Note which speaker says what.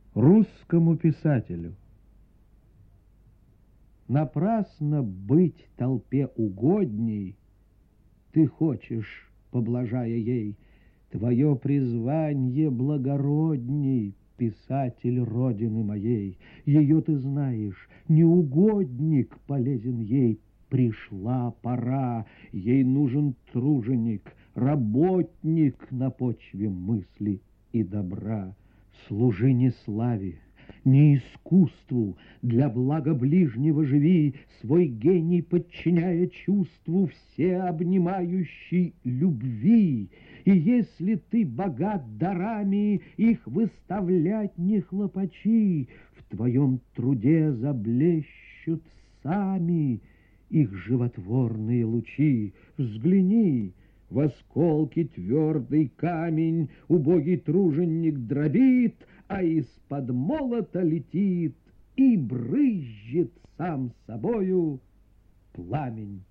Speaker 1: Русскому писателю. Напрасно быть толпе угодней, ты хочешь, поблажая ей, твое призвание благородней, писатель Родины моей. Ее ты знаешь, неугодник полезен ей. Пришла пора, ей нужен труженик, работник на почве мысли и добра. Служи не славе, не искусству, для блага ближнего живи, свой гений подчиняя чувству всеобнимающей любви. И если ты богат дарами, их выставлять не хлопачи, в твоем труде заблещут сами их животворные лучи. Взгляни, в осколки твердый камень убогий труженик дробит, а из-под молота летит и брызжет сам собою пламень.